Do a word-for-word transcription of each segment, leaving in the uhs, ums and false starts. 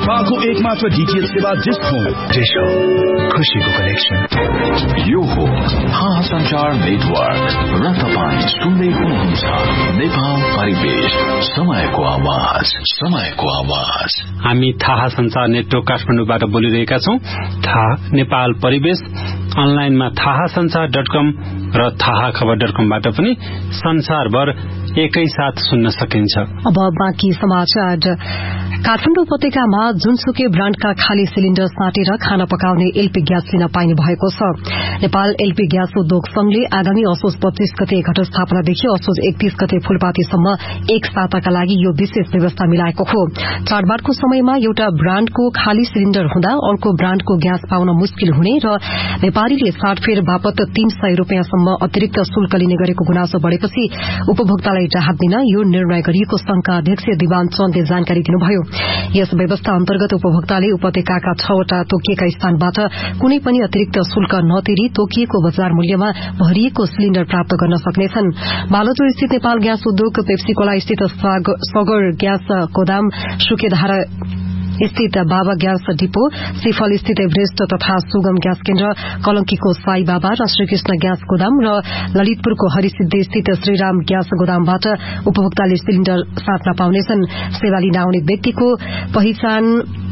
नेपालको एकमात्र डीटीएच सेवा डिश हो। डिश हो खुशीको कनेक्सन। यो हो थाहा संचार नेटवर्क र तपाईं सुन्दै हुनुहुन्छ नेपाल परिवेश, समयको आवाज, समयको आवाज। हामी थाहा संचार नेटवर्क काठमाडौँबाट बोलिरहेका छौं। थाहा नेपाल परिवेश अनलाइनमा थाहा संचार डट कम र थाहा खबर डट कमबाट पनि संसारभर एकै साथ सुन्न सकिन्छ। अब बाँकी समाचार। काठमाडौँ उपत्यकामा जुनसुकै ब्राण्डका खाली सिलिण्डर साटेर खाना पकाउने एलपी ग्यास लिन पाइने भएको छ। नेपाल एलपी ग्यास उद्योग संघले आगामी असोज पच्चीस गते घटस्थापनादेखि असोज एकतीस गते फूलपातीसम्म एक साताका लागि यो विशेष व्यवस्था मिलाएको हो। चाडबाडको समयमा एउटा ब्राण्डको खाली सिलिण्डर हुँदा अर्को ब्राण्डको ग्यास पाउन मुस्किल हुने र व्यापारीले साटफेर बापत तीन सय रूपियाँसम्म अतिरिक्त शुल्क लिने गरेको गुनासो बढ़ेपछि उपभोक्तालाई राहत दिन यो निर्णय गरिएको संघका अध्यक्ष दिवान चन्दले जानकारी दिनुभयो। यस व्यवस्था अन्तर्गत उपभोक्ताले उपत्यकाका छवटा तोकिएका स्थानबाट कुनै पनि अतिरिक्त शुल्क नतिरी तोकिएको बजार मूल्यमा भरिएको सिलिण्डर प्राप्त गर्न सक्नेछन्। बालजोर स्थित नेपाल ग्यास उद्योग, पेप्सीकोला स्थित सगर ग्यास गोदाम, सुकेधारा स्थित बाबा ग्यास डिपो, सिफल स्थित एभरेस्ट तथा सुगम ग्यास केन्द्र, कलंकीको साई बाबा र श्रीकृष्ण ग्यास गोदाम र ललितपुरको हरिसिद्धि स्थित श्रीराम ग्यास गोदामबाट उपभोक्ताले सिलिण्डर साट्न पाउनेछन्। सेवा लिन आउने व्यक्तिको पहिचान,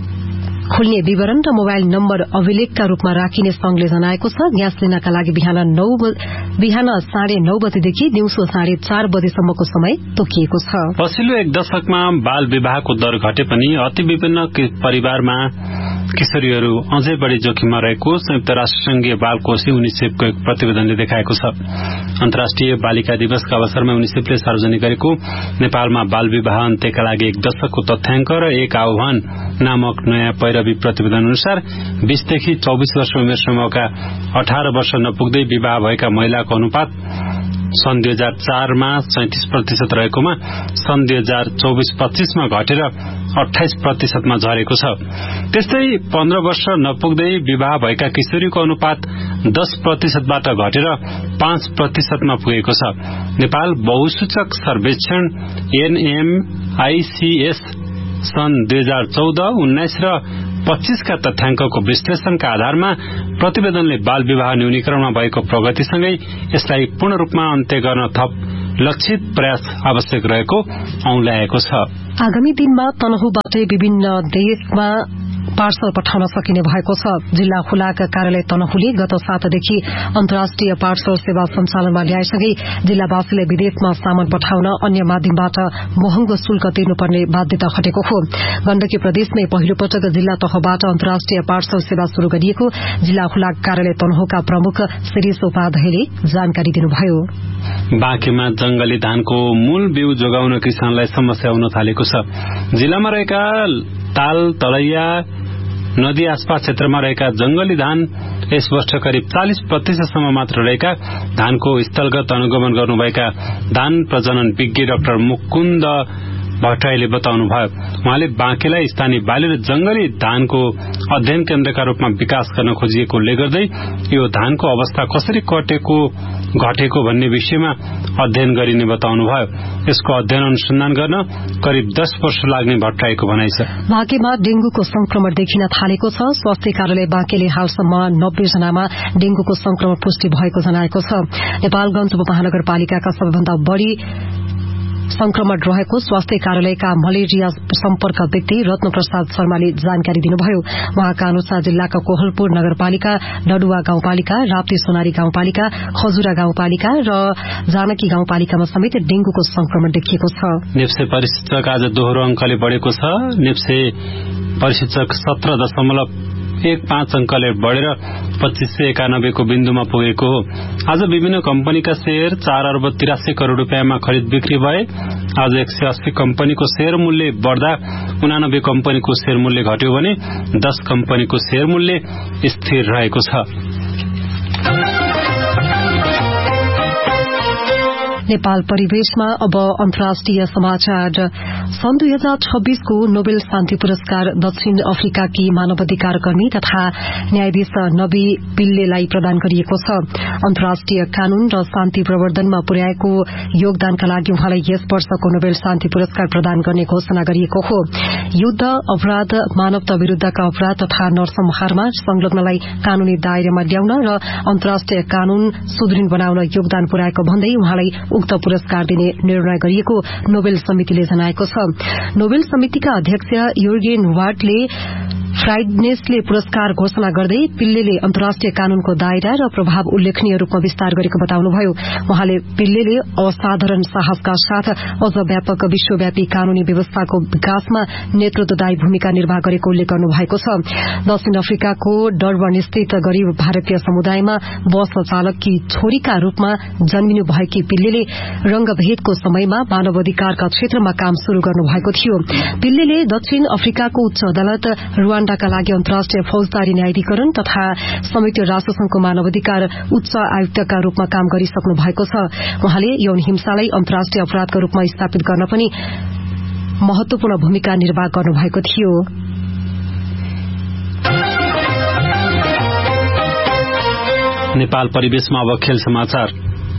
खुल्ने विवरण र मोबाइल नम्बर अभिलेखका रूपमा राखिने संघले जनाएको छ। ग्यास लिनका लागि बिहान नौ बिहान साढे नौ बजेदेखि दिउँसो साढे चार बजेसम्मको समय तोकिएको छ। पछिल्लो एक दशकमा बाल विवाहको दर घटे पनि अति विभिन्न परिवारमा किशोरीहरू अझै बढ़ी जोखिममा रहेको संयुक्त राष्ट्र संघीय बाल कोष युनिसेफको एक प्रतिवेदनले देखाएको छ। अन्तर्राष्ट्रिय बालिका दिवसका अवसरमा युनिसेफले सार्वजनिक गरेको नेपालमा बाल विवाह अन्त्यका लागि एक दशकको तथ्याङ्क र एक आह्वान नामक नयाँ पैरवी प्रतिवेदन अनुसार बीसदेखि चौबीस वर्ष उमेर समूहका अठार वर्ष नपुग्दै विवाह भएका महिलाको अनुपात सन् दुई हजार चारमा सैंतिस प्रतिशत रहेकोमा सन् दुई हजार चौबीस पच्चीसमा घटेर अठाइस प्रतिशतमा झरेको छ। त्यस्तै पन्ध्र वर्ष नपुग्दै विवाह भएका किशोरीको अनुपात दस प्रतिशतबाट घटेर पाँच प्रतिशतमा पुगेको छ। नेपाल बहुसूचक सर्वेक्षण एनएमआईसीएस सन् दुई हजार चौध उन्नाइस र पच्चीसका तथ्याङ्कको विश्लेषणका आधारमा प्रतिवेदनले बाल विवाह न्यूनीकरणमा भएको प्रगतिसँगै यसलाई पूर्ण रूपमा अन्त्य गर्न थप लक्षित प्रयास आवश्यक रहेको औंल्याएको छ। आगामी दिनमा तनहुँबाटै विभिन्न देशमा पार्सल पठाउन सकिने भएको छ। जिल्ला खुलाक कार्यालय तनहुँले गत सातदेखि अन्तर्राष्ट्रिय पार्सल सेवा सञ्चालनमा ल्याएसँगै जिल्लावासीले विदेशमा सामान पठाउन अन्य माध्यमबाट महँगो शुल्क तिर्नुपर्ने बाध्यता हटेको हो। गण्डकी प्रदेशमै पहिलो पटक जिल्ला तहबाट अन्तर्राष्ट्रिय पार्सल सेवा शुरू गरिएको जिल्ला खुलाक कार्यालय तनहुँका प्रमुख शिरीष उपाध्यायले जानकारी दिनुभयो। बाँकीमा जंगली धानको मूल बिउ जोगाउन किसानलाई समस्या हुन थालेको छ। जिल्लामा रहेका ताल, तलैया, नदी आसपास क्षेत्रमा रहेका जंगली धान यस वर्ष करिब चालीस प्रतिशतसम्म मात्र रहेका धानको स्थलगत अनुगमन गर्नुभएका धान प्रजनन विज्ञ डाक्टर मुकुन्द भट्टराईले बताउनुभयो। उहाँले बाँकेलाई स्थानीय बाली र जंगली धानको अध्ययन केन्द्रका रूपमा विकास गर्न खोजिएकोले गर्दै यो धानको अवस्था कसरी कटेको घटेको भन्ने विषयमा अध्ययन गरिने बताउनुभयो। यसको अध्ययन अनुसन्धान गर्न करिब दस वर्ष लाग्ने भट्टराईको भनाइ छ। बाँकेमा डेंगूको संक्रमण देखिन थालेको छ। स्वास्थ्य कार्यालय बाँकेले हालसम्म नब्बे जनामा डेंगूको संक्रमण पुष्टि भएको जनाएको छ। नेपालगंज उपमहानगरपालिकाका सबैभन्दा बढ़ी संक्रमण रहेको स्वास्थ्य कार्यालयका मलेरिया सम्पर्क व्यक्ति रत्न प्रसाद शर्माले जानकारी दिनुभयो। उहाँका अनुसार जिल्लाका कोहलपुर नगरपालिका, डडुवा गाउँपालिका, राप्ती सोनारी गाउँपालिका, खजुरा गाउँपालिका र जानकी गाउँपालिकामा समेत डेंगूको संक्रमण देखिएको छ। नेप्से परिसूचक आज दोहोरो अंकले बढ़ेको छ। नेप्से परिसूचक सत्र दशमलव एक पाँच अंकले बढ़ेर पच्चीस सय एकानब्बेको बिन्दुमा पुगेको हो। आज विभिन्न कम्पनीका शेयर चार अर्ब तिरासी करोड़ रूपियाँमा खरिद बिक्री भए। आज एक सय अस्सी कम्पनीको शेयर मूल्य बढ़दा उनानब्बे कम्पनीको शेयर मूल्य घट्यो भने दस कम्पनीको शेयर मूल्य स्थिर रहेको छ। नेपाल परिवेशमा अब अन्तर्राष्ट्रिय समाचार। सन् दुई हजार छब्बीसको नोबेल शान्ति पुरस्कार दक्षिण अफ्रिकाकी मानवाधिकार कर्मी तथा न्यायाधीश नबी पिल्लेलाई प्रदान गरिएको छ। अन्तर्राष्ट्रिय कानून र शान्ति प्रवर्धनमा पुर्याएको योगदानका लागि उहाँलाई यस वर्षको नोबेल शान्ति पुरस्कार प्रदान गर्ने घोषणा गरिएको हो। युद्ध अपराध, मानवता विरूद्धका अपराध तथा नरसंहारमा संलग्नलाई कानूनी दायरामा ल्याउन र अन्तर्राष्ट्रिय कानून सुदृढ़ बनाउन योगदान पुर्याएको भन्दै उहाँलाई उक्त पुरस्कार दिने निर्णय गरिएको नोबेल समितिले जनाएको छ। नोबेल समितिका अध्यक्ष युर्गेन वार्डले फ्राइडनेसले पुरस्कार घोषणा गर्दै पिल्लेले अन्तर्राष्ट्रिय कानूनको दायरा र प्रभाव उल्लेखनीय रूपमा विस्तार गरेको बताउनुभयो। उहाँले पिल्लेले असाधारण साहसका साथ अझ व्यापक विश्वव्यापी कानूनी व्यवस्थाको विकासमा नेतृत्वदायी भूमिका निर्वाह गरेको उल्लेख गर्नुभएको छ। दक्षिण अफ्रिकाको डर्बन स्थित गरीब भारतीय समुदायमा बस चालककी छोरीका रूपमा जन्मिनु भएकी पिल्लेले रंगभेदको समयमा मानवाधिकारका क्षेत्रमा काम शुरू गर्नुभएको थियो। पिल्लेले दक्षिण अफ्रिकाको उच्च अदालत, रुवाण्डाका लागि अन्तर्राष्ट्रिय फौजदारी न्यायाधिकरण तथा संयुक्त राष्ट्रसंघको मानवाधिकार उच्च आयुक्तका रूपमा काम गरिसक्नु भएको छ। उहाँले यौन हिंसालाई अन्तर्राष्ट्रिय अपराधका रूपमा स्थापित गर्न पनि महत्वपूर्ण भूमिका निर्वाह गर्नुभएको थियो। नेपाल परिवेशमा अब खेल समाचार।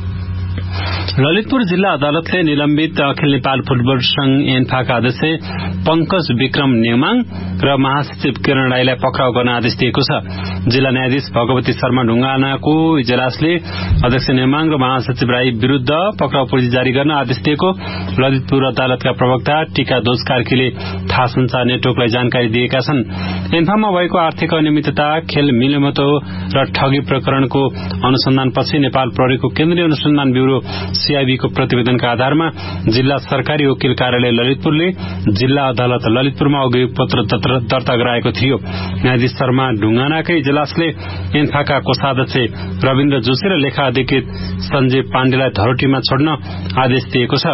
ललितपुर जिल्ला अदालतले निलम्बित अखिल नेपाल फुटबल संघ एन्फाका अध्यक्ष पंकज विक्रम नेमाङ र महासचिव किरण राईलाई पक्राउ गर्न आदेश दिएको छ। जिल्ला न्यायाधीश भगवती शर्मा ढुंगानाको इजलासले अध्यक्ष नेमाङ र महासचिव राई विरूद्ध पक्राउ पूर्जी जारी गर्न आदेश दिएको ललितपुर अदालतका प्रवक्ता टीका दोज कार्कीले थाहा संचार नेटवर्कलाई जानकारी दिएका छन्। एन्फामा भएको आर्थिक अनियमितता, खेल मिलेमतो र ठगी प्रकरणको अनुसन्धानपछि नेपाल प्रहरीको केन्द्रीय अनुसन्धान ब्यूरो सीआईबीको प्रतिवेदनका आधारमा जिल्ला सरकारी वकिल कार्यालय ललितपुरले जिल्ला अदालत ललितपुरमा अभियोग पत्र दर्ता गराएको थियो। न्यायाधीश शर्मा ढुंगानाकै इजलासले एन्फाका कोषाध्यक्ष रविन्द्र जोशी र लेखा अधिकृत सञ्जय पाण्डेलाई धरोटीमा छोड्न आदेश दिएको छ।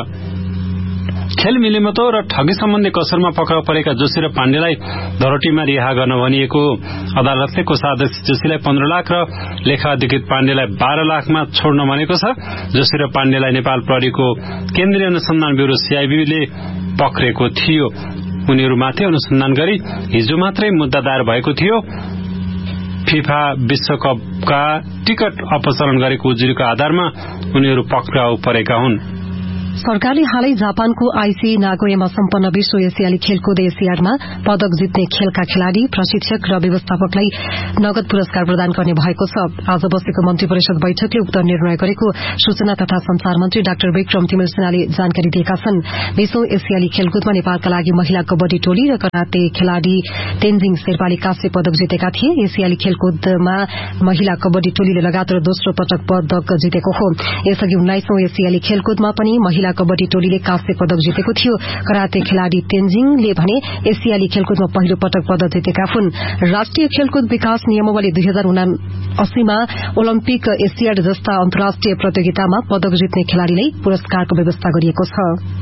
खेल मिलेमतो र ठगी सम्बन्धी कसरमा पक्राउ परेका जोशी र पाण्डेलाई धरोटीमा रिहा गर्न भनिएको अदालतले कोषाध्यक्ष जोशीलाई पन्ध्र लाख र लेखा अधिकृत पाण्डेलाई बाह्र लाखमा छोड्न भनेको छ। जोशी र पाण्डेलाई नेपाल प्रहरीको केन्द्रीय अनुसन्धान ब्यूरो सीआईबीले पक्रेको थियो। उनीहरूमाथि अनुसन्धान गरी हिजो मात्रै मुद्दा दायर भएको थियो। फिफा विश्वकपका टिकट अपचलन गरेको उजुरीको आधारमा उनीहरू पक्राउ परेका हुन्। सरकारले हालै जापानको आइसी नागोयामा सम्पन्न विश्व एसियाली खेलकुद एसियाडमा पदक जित्ने खेलका खेलाड़ी, प्रशिक्षक र व्यवस्थापकलाई नगद पुरस्कार प्रदान गर्ने भएको छ। आज बसेको मन्त्री परिषद बैठकले उक्त निर्णय गरेको सूचना तथा संचार मन्त्री डाक्टर विक्रम तिमिल सिन्हाले जानकारी दिएका छन्। विश्व एसियाली खेलकुदमा नेपालका लागि महिला कबड्डी टोली र कराते खेलाड़ी तेन्जिङ शेर्पाले काँस्य पदक जितेका थिए। एसियाली खेलकुदमा महिला कबड्डी टोलीले लगातार दोस्रो पटक पदक जितेको हो। यसअघि उन्नाइसौं एसियाली खेलकुदमा पनि महिला कबड्डी टोलीले काँस्य पदक जितेको थियो। कराते खेलाड़ी तेन्जिङले भने एसियाली खेलकुदमा पहिलो पटक पदक जितेका हुन्। राष्ट्रिय खेलकुद विकास नियमावली दुई हजार उनासीमा ओलम्पिक, एसियाड जस्ता अन्तर्राष्ट्रिय प्रतियोगितामा पदक जित्ने खेलाड़ीलाई पुरस्कारको व्यवस्था गरिएको छ।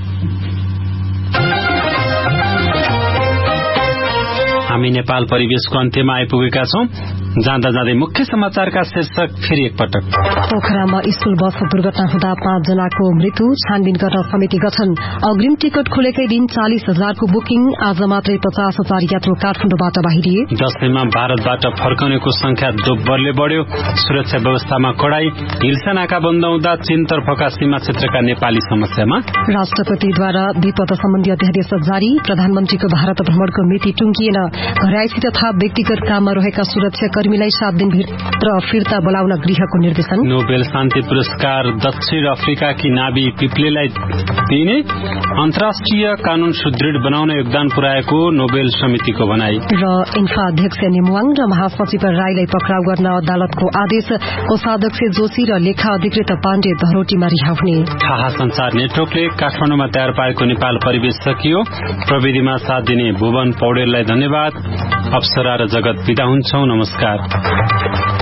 हामी नेपाल परिवेशको अन्त्यमा आइपुगेका छौं। जाँदा जाँदै मुख्य समाचारका शीर्षक फेरि एकपटक। पोखरामा स्कूल बस दुर्घटना हुँदा पाँच जनाको मृत्यु, छानबिन गर्न समिति गठन। अग्रिम टिकट खुलेकै दिन चालिस हजारको बुकिङ, आज मात्रै पचास हजार यात्रु काठमाडौँबाट बाहिरिए। दशैंमा भारतबाट फर्कनेको संख्या दोब्बरले बढ्यो। सुरक्षा व्यवस्थामा कडाई, हिल्सा नाका बन्द हुँदा चीनतर्फका सीमा क्षेत्रका नेपाली समस्यामा। राष्ट्रपतिद्वारा विपद सम्बन्धी अध्यादेश जारी। प्रधानमन्त्रीको भारत भ्रमणको मिति टुंगिएन। घरायसी तथा व्यक्तिगत काममा रहेका सुरक्षा कर्मीलाई सात दिनभित्र फिर्ता बोलाउन गृहको निर्देशन। नोबेल शान्ति पुरस्कार दक्षिण अफ्रिकाकी नाबी पिप्लेलाई दिने। अन्तर्राष्ट्रिय कानून सुदृढ बनाउन योगदान पुर्याएको नोबेल समितिको भनाई। र इन्फा अध्यक्ष नेमुवाङ र महासचिव राईलाई पक्राउ गर्न अदालतको आदेश। कोषाध्यक्ष जोशी र लेखा अधिकृत पाण्डे धरोटीमा रिहा हुने। थाहा संचार नेटवर्कले काठमाडौँमा तयार पारेको नेपाल परिवेश सकियो। प्रविधिमा साथ दिने भुवन पौडेललाई धन्यवाद। अप्सरा र जगत बिदा हुन्छौं। नमस्कार।